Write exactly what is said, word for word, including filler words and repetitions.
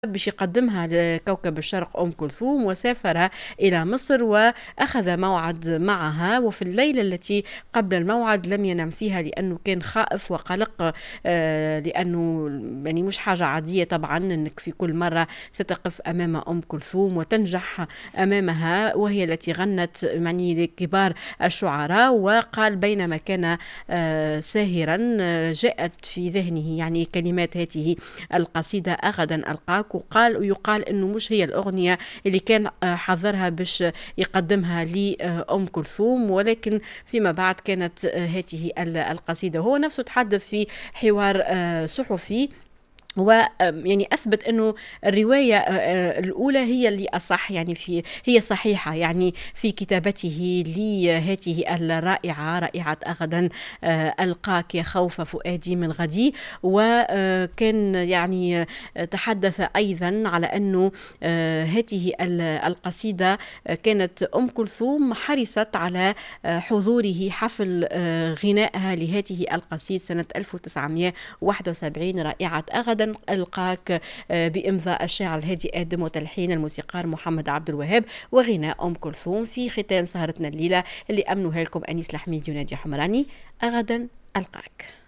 باش يقدمها لكوكب الشرق أم كلثوم، وسافر إلى مصر وأخذ موعد معها. وفي الليلة التي قبل الموعد لم ينم فيها لأنه كان خائف وقلق، آه لأنه يعني مش حاجة عادية طبعا أنك في كل مرة ستقف أمام أم كلثوم وتنجح أمامها، وهي التي غنت يعني لكبار الشعراء. وقال بينما كان آه ساهرا آه جاءت في ذهنه يعني كلمات هذه القصيدة غدا ألقاك، وقال يقال انه مش هي الاغنيه اللي كان حضرها باش يقدمها لأم كلثوم، ولكن فيما بعد كانت هذه القصيده. هو نفسه تحدث في حوار صحفي ويعني أثبت أنه الرواية الأولى هي اللي أصح، يعني في هي صحيحة يعني في كتابته لهذه الرائعة رائعة أغدا ألقاك يا خوف فؤادي من غدي. وكان يعني تحدث أيضا على أنه هذه القصيدة كانت أم كلثوم حرصت على حضوره حفل غنائها لهذه القصيدة سنة ألف وتسعمائة وواحد وسبعين رائعة أغدا ألقاك بإمضاء الشاعر الهادي آدم وتلحين الموسيقار محمد عبد الوهاب وغناء أم كلثوم في ختام سهرتنا الليلة اللي أمنوها لكم أنيس لحميد ونادية حمراني. أغدا ألقاك.